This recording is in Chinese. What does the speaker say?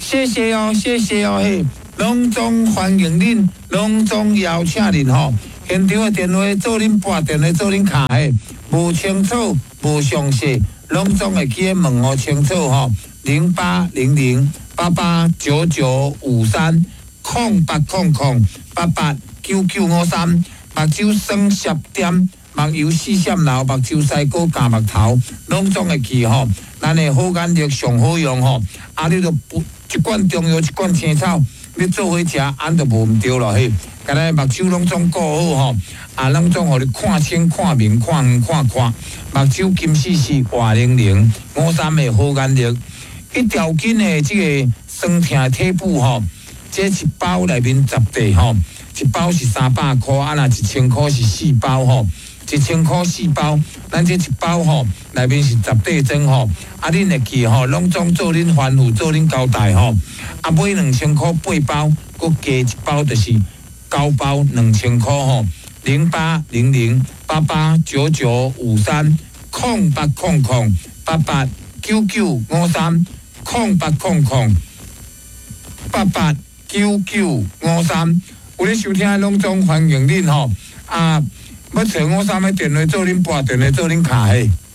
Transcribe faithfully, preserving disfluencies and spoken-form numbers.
谢谢哦，谢谢哦，嘿，隆重欢迎恁，隆重邀请恁吼。现场的电话做恁拨电话做恁卡嘿，无清楚无详细，隆重会记得问候清楚吼。零八零零八八九九五三空八空空八八九九五三，目睭酸涩点，目油四闪流，目睭西果加目头，拢总会记吼。咱的好眼力上好用吼，啊，你著一罐中药一罐青草，你做伙食，安就无毋对咯嘿。甲咱目睭拢总顾好吼，啊，拢总互你看清、看明、看远、看宽，目睭金丝丝、活灵灵，五三的好眼力。一条筋的这个酸痛体补吼，这一包内面十块吼，一包是三百块，啊那一千块是四包吼，一千块四包，咱这一包吼内面是十块针吼，啊恁会记吼，拢总做恁番薯，做恁交代吼，啊买两千块八包，佮加一包就是九包两千块吼，零八零零八八九九五三空八空空八八九九五三。空八空空八八九九五三，有咧收听拢总欢迎恁吼啊！要找五三的电话做恁拨电话做恁卡嘿。